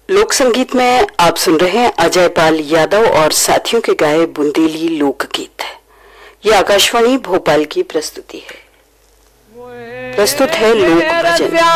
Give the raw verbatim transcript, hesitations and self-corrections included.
लोक संगीत में आप सुन रहे हैं अजय पाल यादव और साथियों के गाए बुंदेली लोकगीत। यह आकाशवाणी भोपाल की प्रस्तुति है। प्रस्तुत है लोक भजन।